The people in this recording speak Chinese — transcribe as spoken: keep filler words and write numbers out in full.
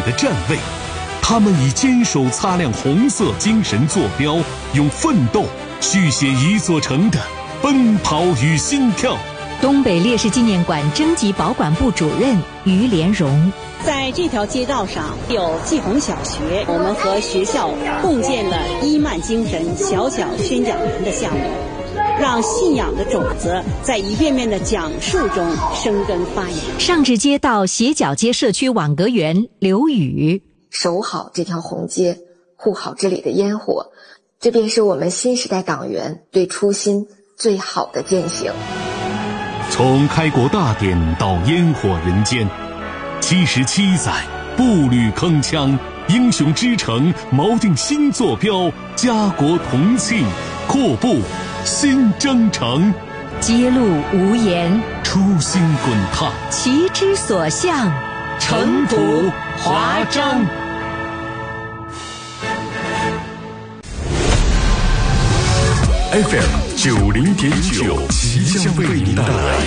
的站位，他们以坚守擦亮红色精神坐标，用奋斗续写一座城的奔跑与心跳。 东北烈士纪念馆征集保管部主任于连荣。 在这条街道上有季红小学，我们和学校共建了伊曼精神小小宣讲员的项目，让信仰的种子在一遍遍的讲述中生根发芽。 上至街道斜角街社区网格员刘宇， 守好这条红街，护好这里的烟火，这便是我们新时代党员对初心最好的践行。 从开国大典到烟火人间，七十七载步履铿锵，英雄之城锚定新坐标，家国同庆，阔步新征程。 揭露无言， 初心滚烫， 旗之所向， 尘土华章。 F M 九零点九，即将为您带来